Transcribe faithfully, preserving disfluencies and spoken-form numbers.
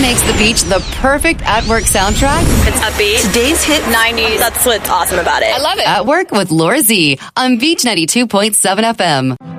makes the beach the perfect at-work soundtrack. It's upbeat. Today's hit nineties. That's what's awesome about it. I love it. At Work with Laura Z on Beach ninety-two point seven F M.